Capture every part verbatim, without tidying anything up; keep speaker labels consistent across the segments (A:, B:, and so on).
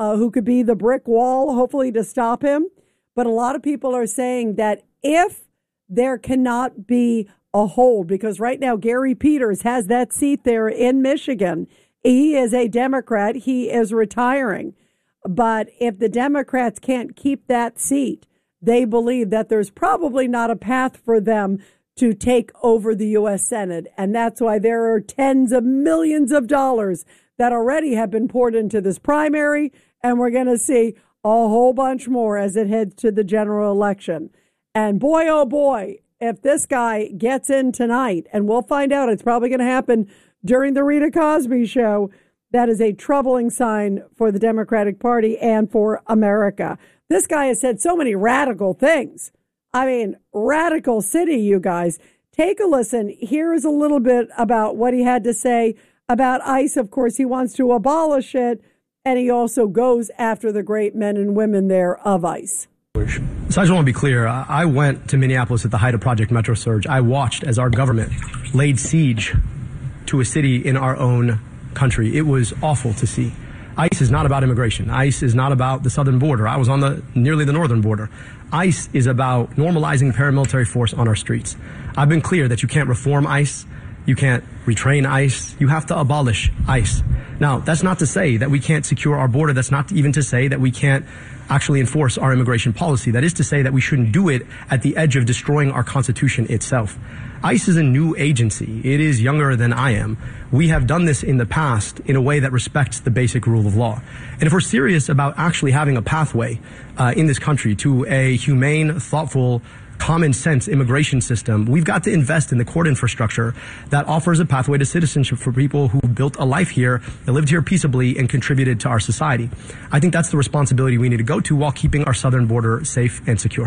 A: uh, who could be the brick wall, hopefully, to stop him. But a lot of people are saying that if there cannot be a hold, because right now Gary Peters has that seat there in Michigan. He is a Democrat. He is retiring. But if the Democrats can't keep that seat, they believe that there's probably not a path for them to take over the U S Senate. And that's why there are tens of millions of dollars that already have been poured into this primary. And we're going to see a whole bunch more as it heads to the general election. And boy, oh boy, if this guy gets in tonight, and we'll find out, it's probably going to happen during the Rita Cosby show, that is a troubling sign for the Democratic Party and for America. This guy has said so many radical things. I mean, radical city, you guys. Take a listen. Here is a little bit about what he had to say about ICE. Of course, he wants to abolish it, and he also goes after the great men and women there of ICE.
B: So I just want to be clear. I went to Minneapolis at the height of Project Metro Surge. I watched as our government laid siege to a city in our own country. It was awful to see. ICE is not about immigration. ICE is not about the southern border. I was on the nearly the northern border. ICE is about normalizing paramilitary force on our streets. I've been clear that you can't reform ICE. You can't retrain ICE. You have to abolish ICE. Now, that's not to say that we can't secure our border. That's not even to say that we can't actually enforce our immigration policy. That is to say that we shouldn't do it at the edge of destroying our Constitution itself. ICE is a new agency. It is younger than I am. We have done this in the past in a way that respects the basic rule of law. And if we're serious about actually having a pathway uh, in this country to a humane, thoughtful, common sense immigration system, we've got to invest in the court infrastructure that offers a pathway to citizenship for people who built a life here, that lived here peaceably, and contributed to our society. I think that's the responsibility we need to go to while keeping our southern border safe and secure.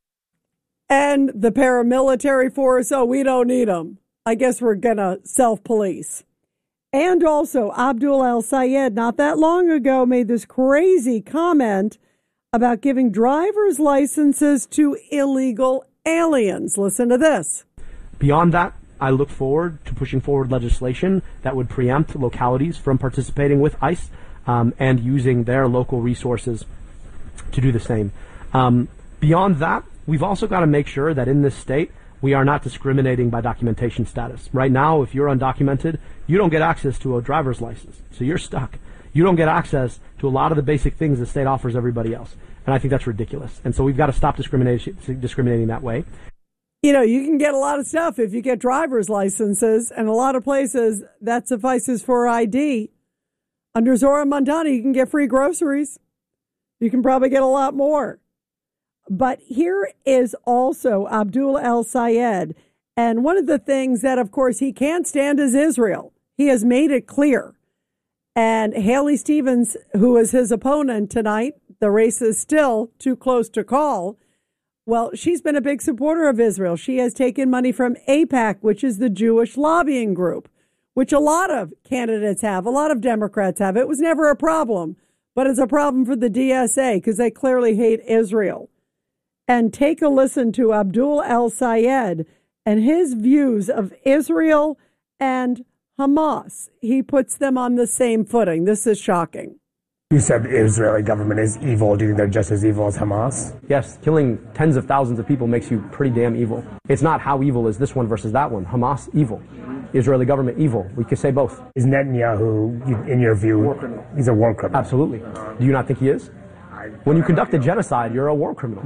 A: And the paramilitary force, oh, we don't need them. I guess we're going to self-police. And also, Abdul El-Sayed, not that long ago, made this crazy comment about giving driver's licenses to illegal aliens. Listen to this.
C: Beyond that, I look forward to pushing forward legislation that would preempt localities from participating with ICE um, and using their local resources to do the same. Um, beyond that, we've also got to make sure that in this state, we are not discriminating by documentation status. Right now, if you're undocumented, you don't get access to a driver's license, so you're stuck. You don't get access to a lot of the basic things the state offers everybody else. And I think that's ridiculous. And so we've got to stop discrimination, discriminating that way.
A: You know, you can get a lot of stuff if you get driver's licenses, and a lot of places that suffices for I D. Under Zora Mondani, you can get free groceries. You can probably get a lot more. But here is also Abdul El-Sayed. And one of the things that, of course, he can't stand is Israel. He has made it clear. And Haley Stevens, who is his opponent tonight, the race is still too close to call. Well, she's been a big supporter of Israel. She has taken money from AIPAC, which is the Jewish lobbying group, which a lot of candidates have, a lot of Democrats have. It was never a problem, but it's a problem for the D S A because they clearly hate Israel. And take a listen to Abdul El-Sayed and his views of Israel and Hamas. He puts them on the same footing. This is shocking.
D: You said the Israeli government is evil. Do you think they're just as evil as Hamas?
C: Yes, killing tens of thousands of people makes you pretty damn evil. It's not how evil is this one versus that one. Hamas, evil. Israeli government, evil. We could say both.
D: Is Netanyahu, in your view,
C: war criminal?
D: He's a war criminal.
C: Absolutely. Do you not think he is? When you conduct a genocide, you're a war criminal.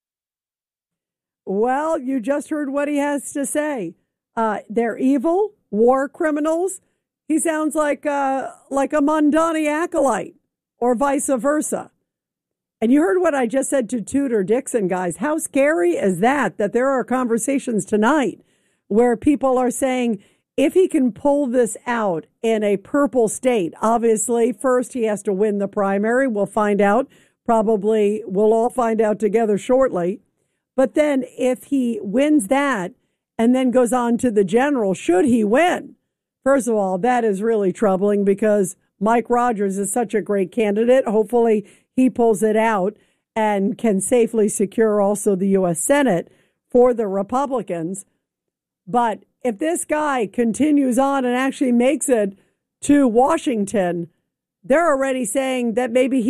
A: Well, you just heard what he has to say. Uh, they're evil, war criminals. He sounds like uh, like a Mondani acolyte, or vice versa. And you heard what I just said to Tudor Dixon, guys. How scary is that, that there are conversations tonight where people are saying, if he can pull this out in a purple state, obviously, first he has to win the primary. We'll find out. Probably we'll all find out together shortly. But then if he wins that and then goes on to the general, should he win? First of all, that is really troubling because Mike Rogers is such a great candidate. Hopefully he pulls it out and can safely secure also the U S Senate for the Republicans. But if this guy continues on and actually makes it to Washington, they're already saying that maybe he